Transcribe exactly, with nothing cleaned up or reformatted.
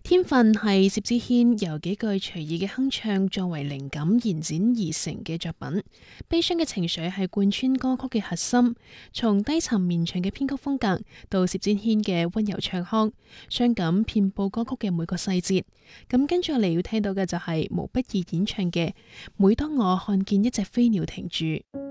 天分係薛之謙由幾句隨意嘅哼唱作為靈感延展而成嘅作品。悲傷嘅情緒係貫穿歌曲嘅核心，從低沉綿長嘅編曲風格到薛之謙嘅溫柔唱腔，傷感遍佈歌曲嘅每個細節。咁跟住嚟要聽到嘅就係毛不易演唱嘅《每當我看見一隻飛鳥停住》。